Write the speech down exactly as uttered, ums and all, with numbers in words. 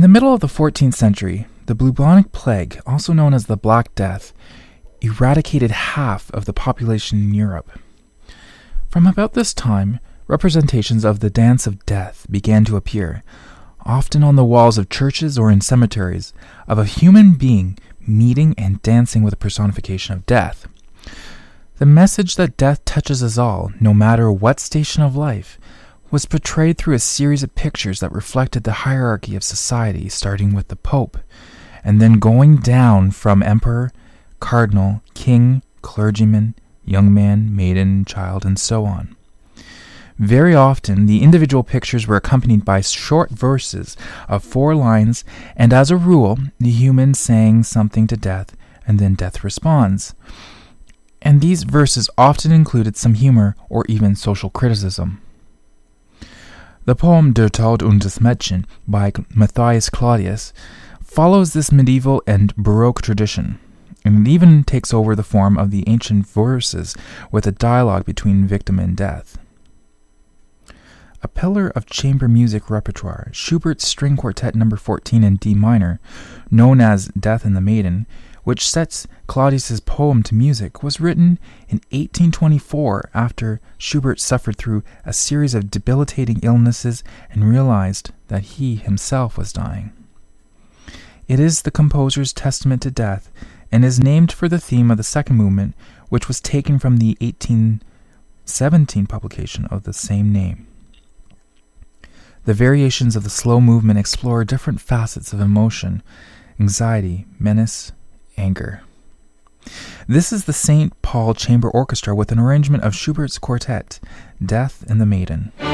the middle of the fourteenth century, the bubonic plague, also known as the Black Death, eradicated half of the population in Europe. From about this time, representations of the Dance of Death began to appear, often on the walls of churches or in cemeteries, of a human being meeting and dancing with a personification of death. The message that death touches us all, no matter what station of life, was portrayed through a series of pictures that reflected the hierarchy of society, starting with the Pope, and then going down from emperor, cardinal, king, clergyman, young man, maiden, child, and so on. Very often, the individual pictures were accompanied by short verses of four lines, and as a rule, the human saying something to death, and then death responds. And these verses often included some humor or even social criticism. The poem Der Tod und das Mädchen by Matthias Claudius follows this medieval and Baroque tradition, and it even takes over the form of the ancient verses with a dialogue between victim and death. A pillar of chamber music repertoire, Schubert's String Quartet number fourteen in D minor, known as Death and the Maiden, which sets Claudius's poem to music, was written in eighteen twenty-four after Schubert suffered through a series of debilitating illnesses and realized that he himself was dying. It is the composer's testament to death and is named for the theme of the second movement, which was taken from the eighteen seventeen publication of the same name. The variations of the slow movement explore different facets of emotion, anxiety, menace, anger. This is the Saint Paul Chamber Orchestra with an arrangement of Schubert's quartet, Death and the Maiden.